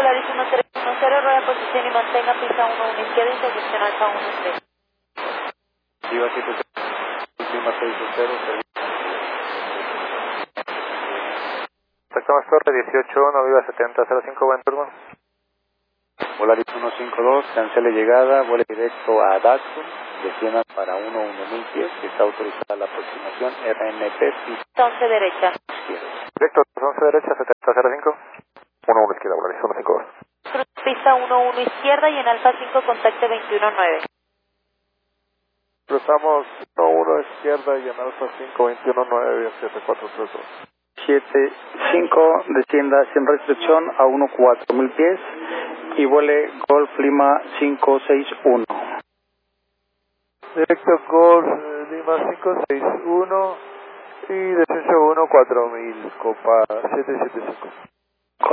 Volaris 1310, rueda posición y mantenga pista 11 izquierda, intersección alfa 13. Viva 73, última 60, Tacoma Torre 181, Viva 7005, buen turno. Volaris 152, cancele llegada, vuele directo a Daxo, descienda para 11.000 pies, que está autorizada la aproximación RNP, pista 11 derecha. izquierda. Directo 11 derecha, 7005, 11 izquierda, Volaris 152. Pista 11 izquierda y en alfa 5 contacte 219. Cruzamos 1 izquierda y en alfa 5, 21.9, 7432. 75, descienda sin restricción a 14.000 pies y vuele Golf Lima 561. Directo Golf Lima 561 y descenso 1 4000, Copa 775.